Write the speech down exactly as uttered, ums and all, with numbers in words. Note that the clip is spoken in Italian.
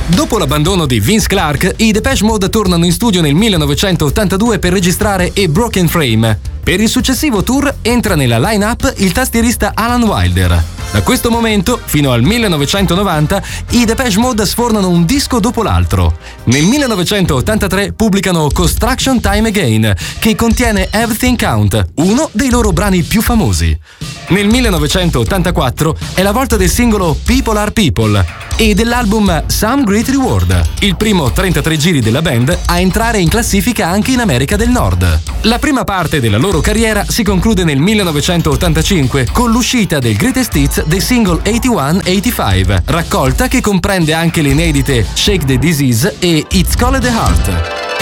Dopo l'abbandono di Vince Clarke, i Depeche Mode tornano in studio nel millenovecentottantadue per registrare A Broken Frame. Per il successivo tour entra nella line-up il tastierista Alan Wilder. Da questo momento, fino al millenovecentonovanta, i Depeche Mode sfornano un disco dopo l'altro. Nel millenovecentottantatré pubblicano Construction Time Again, che contiene Everything Count, uno dei loro brani più famosi. Nel millenovecentottantaquattro è la volta del singolo People Are People e dell'album Some Great Reward, il primo trentatré giri della band a entrare in classifica anche in America del Nord. La prima parte della loro carriera si conclude nel millenovecentottantacinque con l'uscita del Greatest Hits dei single ottantuno ottantacinque, raccolta che comprende anche le inedite Shake the Disease e It's Cold the Heart.